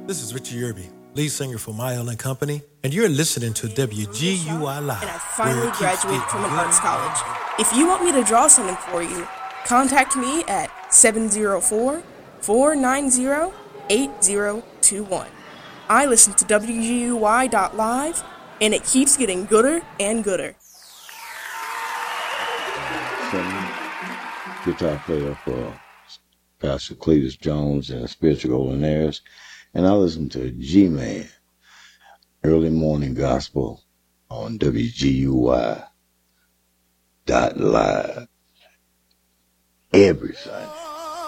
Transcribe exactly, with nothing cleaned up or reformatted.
This is Richard Yerby, lead singer for Mile and Company, and you're listening to W G U I Live. And I finally graduated from an arts college. If you want me to draw something for you, contact me at seven zero four, four nine zero, eight zero two one. I listen to W G U I dot live, and it keeps getting gooder and gooder. Guitar player for Pastor Cletus Jones and Spiritual Golden Heirs, and I listen to G-Man, Early Morning Gospel on W G U I dot live every Sunday.